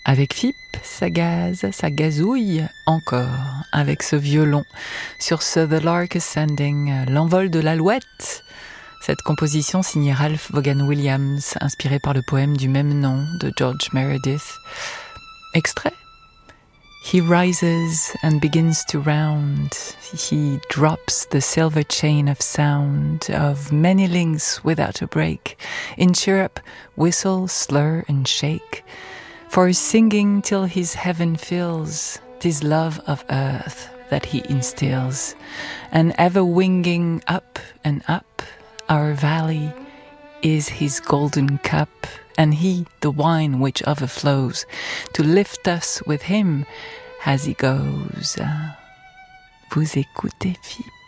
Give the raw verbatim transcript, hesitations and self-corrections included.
Avec Fipp, ça gaze, ça gazouille encore avec ce violon sur ce The Lark Ascending, l'envol de l'alouette. Cette composition signée Ralph Vaughan Williams, inspirée par le poème du même nom de George Meredith. Extrait. He rises and begins to round. He drops the silver chain of sound of many links without a break, in chirrup, whistle, slur, and shake. For singing till his heaven fills, 'tis love of earth that he instills, and ever winging up and up, our valley is his golden cup, and he the wine which overflows, to lift us with him as he goes. Vous écoutez Fipp.